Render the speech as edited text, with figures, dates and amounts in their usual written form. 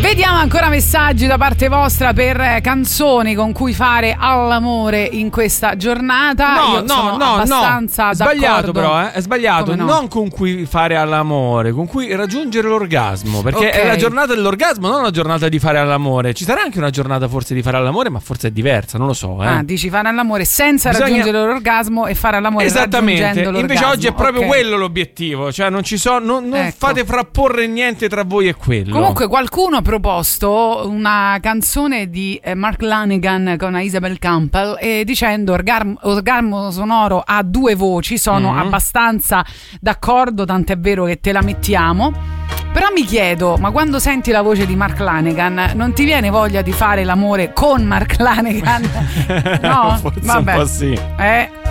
Vediamo ancora messaggi da parte vostra per canzoni con cui fare all'amore in questa giornata. No, abbastanza sbagliato, d'accordo. però è sbagliato. No? Non con cui fare all'amore, con cui raggiungere l'orgasmo, perché è la giornata dell'orgasmo, non la giornata di fare all'amore. Ci sarà anche una giornata forse di fare all'amore, ma forse è diversa, non lo so. Dici fare all'amore senza raggiungere l'orgasmo e fare all'amore esattamente. Raggiungendo l'orgasmo. Invece oggi è proprio quello l'obiettivo, cioè non fate frapporre niente tra voi e quello. Comunque qualcuno ha proposto una canzone di Mark Lanegan con Isabel Campbell dicendo orgasmo sonoro a due voci. Sono abbastanza d'accordo, tant'è vero che te la mettiamo. Però mi chiedo, ma quando senti la voce di Mark Lanegan non ti viene voglia di fare l'amore con Mark Lanegan? No? Forse vabbè. un po' sì.